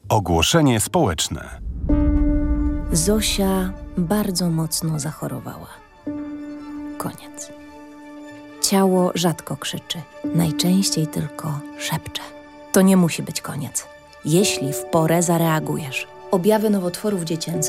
Ogłoszenie społeczne. Zosia bardzo mocno zachorowała. Koniec. Ciało rzadko krzyczy, najczęściej tylko szepcze. To nie musi być koniec, jeśli w porę zareagujesz. Objawy nowotworów dziecięcych